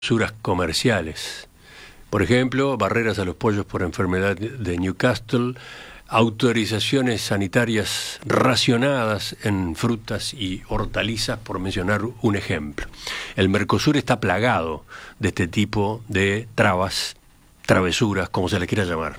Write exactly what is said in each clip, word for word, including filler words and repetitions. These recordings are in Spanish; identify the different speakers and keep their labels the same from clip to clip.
Speaker 1: clausuras comerciales. Por ejemplo, barreras a los pollos por enfermedad de Newcastle, autorizaciones sanitarias racionadas en frutas y hortalizas, por mencionar un ejemplo. El Mercosur está plagado de este tipo de trabas, travesuras, como se les quiera llamar.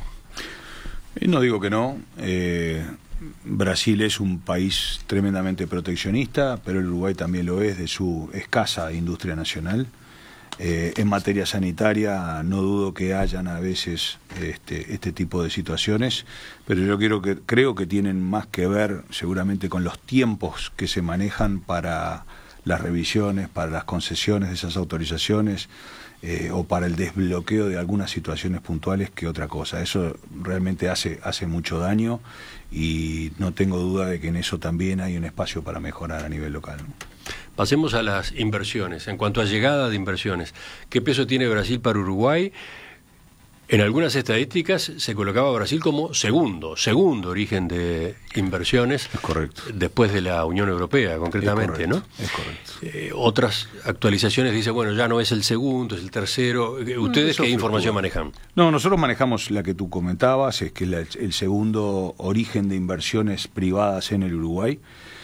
Speaker 2: No digo que no. Eh, Brasil es un país tremendamente proteccionista, pero el Uruguay también lo es de su escasa industria nacional. Eh, en materia sanitaria no dudo que hayan a veces este, este tipo de situaciones, pero yo quiero que, creo que tienen más que ver seguramente con los tiempos que se manejan para las revisiones, para las concesiones de esas autorizaciones eh, o para el desbloqueo de algunas situaciones puntuales que otra cosa. Eso realmente hace, hace mucho daño y no tengo duda de que en eso también hay un espacio para mejorar a nivel local.
Speaker 1: Pasemos a las inversiones. En cuanto a llegada de inversiones, ¿qué peso tiene Brasil para Uruguay? En algunas estadísticas se colocaba a Brasil como segundo, segundo origen de inversiones.
Speaker 2: Es correcto.
Speaker 1: Después de la Unión Europea, concretamente,
Speaker 2: es
Speaker 1: ¿no?
Speaker 2: Es correcto.
Speaker 1: Eh, otras actualizaciones dicen, bueno, ya no es el segundo, es el tercero. ¿Ustedes
Speaker 2: Eso
Speaker 1: qué información
Speaker 2: fluctúa.
Speaker 1: manejan?
Speaker 2: No, nosotros manejamos la que tú comentabas, es que es la, el segundo origen de inversiones privadas en el Uruguay.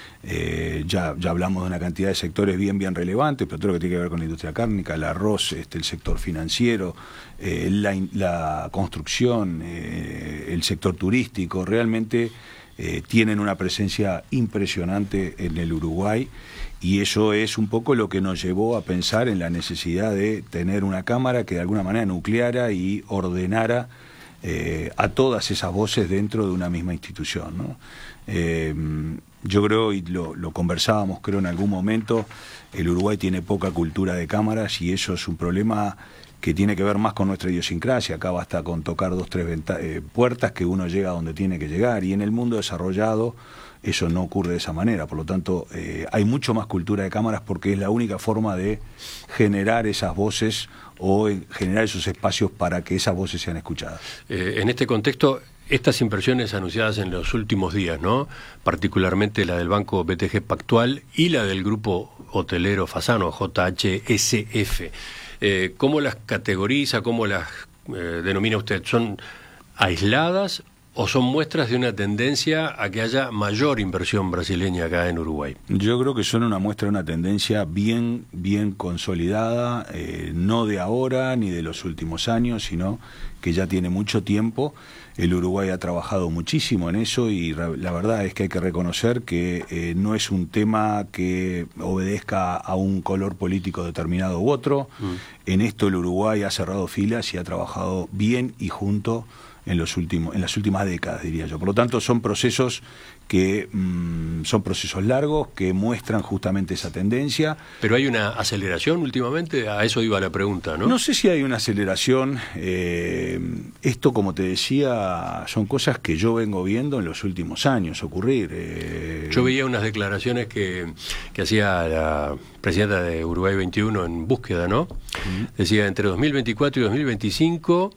Speaker 2: Eh, ya, ya hablamos de una cantidad de sectores bien bien relevantes, pero todo lo que tiene que ver con la industria cárnica, el arroz, este, el sector financiero, eh, la, la construcción, eh, el sector turístico, realmente eh, tienen una presencia impresionante en el Uruguay, y eso es un poco lo que nos llevó a pensar en la necesidad de tener una cámara que de alguna manera nucleara y ordenara eh, a todas esas voces dentro de una misma institución, ¿no? Eh, Yo creo, y lo, lo conversábamos creo en algún momento, el Uruguay tiene poca cultura de cámaras y eso es un problema que tiene que ver más con nuestra idiosincrasia. Acá basta con tocar dos, tres eh, puertas que uno llega a donde tiene que llegar, y en el mundo desarrollado eso no ocurre de esa manera. Por lo tanto, eh, hay mucho más cultura de cámaras porque es la única forma de generar esas voces o generar esos espacios para que esas voces sean escuchadas.
Speaker 1: Eh, en este contexto, estas inversiones anunciadas en los últimos días, ¿no? Particularmente la del Banco B T G Pactual y la del Grupo Hotelero Fasano, J H S F. Eh, ¿Cómo las categoriza, cómo las eh, denomina usted? ¿Son aisladas o son muestras de una tendencia a que haya mayor inversión brasileña acá en Uruguay?
Speaker 2: Yo creo que son una muestra de una tendencia bien, bien consolidada, eh, no de ahora ni de los últimos años, sino que ya tiene mucho tiempo. El Uruguay ha trabajado muchísimo en eso y la verdad es que hay que reconocer que eh, no es un tema que obedezca a un color político determinado u otro. Mm. En esto el Uruguay ha cerrado filas y ha trabajado bien y junto en los últimos, en las últimas décadas, diría yo. Por lo tanto, son procesos que mmm, son procesos largos que muestran justamente esa tendencia.
Speaker 1: Pero hay una aceleración últimamente, a eso iba la pregunta, ¿no?
Speaker 2: No sé si hay una aceleración. Eh, esto, como te decía, son cosas que yo vengo viendo en los últimos años ocurrir. Eh...
Speaker 1: Yo veía unas declaraciones que, que hacía la presidenta de Uruguay veintiuno en búsqueda, ¿no? Uh-huh. Decía, entre dos mil veinticuatro y dos mil veinticinco...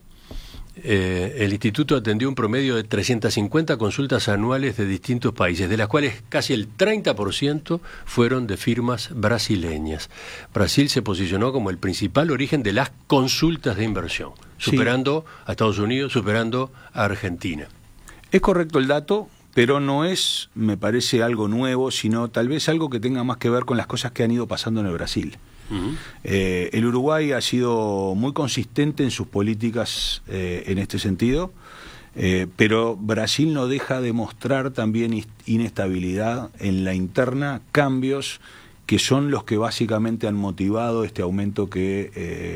Speaker 1: Eh, el Instituto atendió un promedio de trescientas cincuenta consultas anuales de distintos países, de las cuales casi el treinta por ciento fueron de firmas brasileñas. Brasil se posicionó como el principal origen de las consultas de inversión, superando sí. a Estados Unidos, superando a Argentina.
Speaker 2: Es correcto el dato, pero no es, me parece, algo nuevo, sino tal vez algo que tenga más que ver con las cosas que han ido pasando en el Brasil. Uh-huh. Eh, el Uruguay ha sido muy consistente en sus políticas eh, en este sentido, eh, pero Brasil no deja de mostrar también inestabilidad en la interna, cambios que son los que básicamente han motivado este aumento que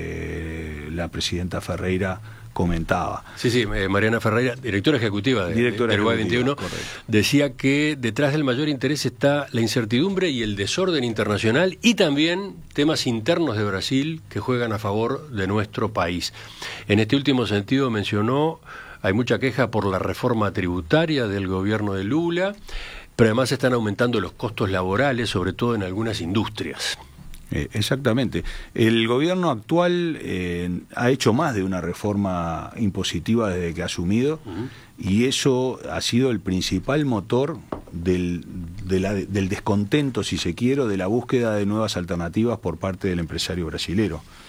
Speaker 2: eh, la presidenta Ferreira comentaba.
Speaker 1: Sí, sí, eh, Mariana Ferreira, directora ejecutiva de,
Speaker 2: directora
Speaker 1: de Uruguay
Speaker 2: ejecutiva,
Speaker 1: veintiuno, correcto. Decía que detrás del mayor interés está la incertidumbre y el desorden internacional y también temas internos de Brasil que juegan a favor de nuestro país. En este último sentido mencionó, hay mucha queja por la reforma tributaria del gobierno de Lula, pero además están aumentando los costos laborales, sobre todo en algunas industrias.
Speaker 2: Eh, exactamente. El gobierno actual eh, ha hecho más de una reforma impositiva desde que ha asumido, uh-huh. y eso ha sido el principal motor del, de la, del descontento, si se quiere, de la búsqueda de nuevas alternativas por parte del empresario brasilero.